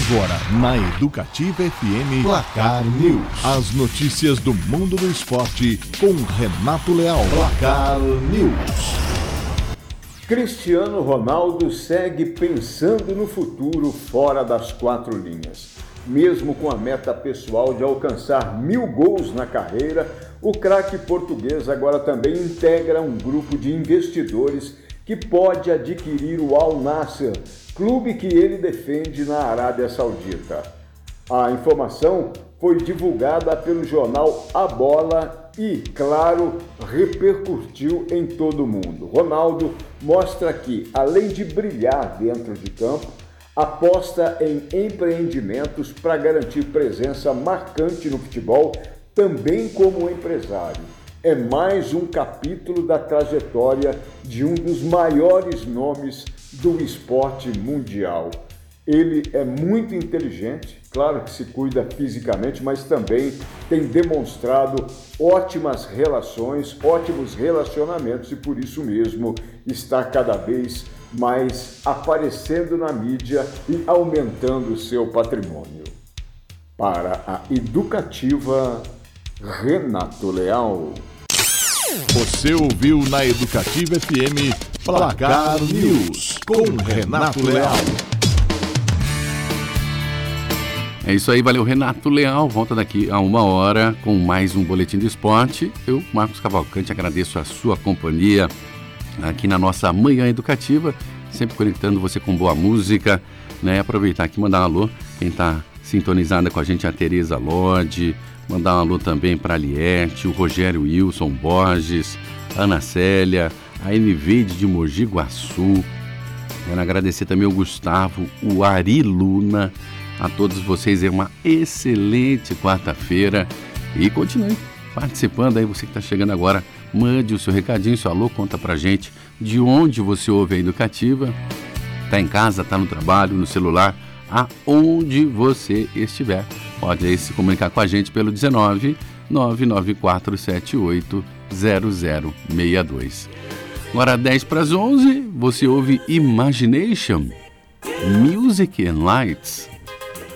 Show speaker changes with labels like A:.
A: Agora, na Educativa FM, Placar News. As notícias do mundo do esporte com Renato Leal. Placar News.
B: Cristiano Ronaldo segue pensando no futuro fora das quatro linhas. Mesmo com a meta pessoal de alcançar 1000 gols na carreira, o craque português agora também integra um grupo de investidores que pode adquirir o Al Nassr, clube que ele defende na Arábia Saudita. A informação foi divulgada pelo jornal A Bola e, claro, repercutiu em todo o mundo. Ronaldo mostra que, além de brilhar dentro de campo, aposta em empreendimentos para garantir presença marcante no futebol, também como empresário. É mais um capítulo da trajetória de um dos maiores nomes do esporte mundial. Ele é muito inteligente, claro que se cuida fisicamente, mas também tem demonstrado ótimas relações, ótimos relacionamentos e por isso mesmo está cada vez mais aparecendo na mídia e aumentando o seu patrimônio. Para a Educativa, Renato Leal.
A: Você ouviu na Educativa FM Placar News com Renato Leal.
C: É isso aí, valeu Renato Leal. Volta daqui a 1 hora com mais um Boletim do Esporte. Eu, Marcos Cavalcante, agradeço a sua companhia aqui na nossa Manhã Educativa, sempre conectando você com boa música, né? Aproveitar aqui e mandar um alô, quem está sintonizada com a gente é a Tereza Lodi, mandar um alô também para a Liette, o Rogério Wilson Borges, a Ana Célia, a Eniveide de Mogi Guaçu. Quero agradecer também o Gustavo, o Ari Luna, a todos vocês. É uma excelente quarta-feira e continue participando aí, você que está chegando agora. Mande o seu recadinho, seu alô, conta pra gente de onde você ouve a Educativa. Tá em casa, tá no trabalho, no celular, aonde você estiver. Pode aí se comunicar com a gente pelo 19 99478 0062. Agora 10 para as 11, você ouve Imagination, Music and Lights.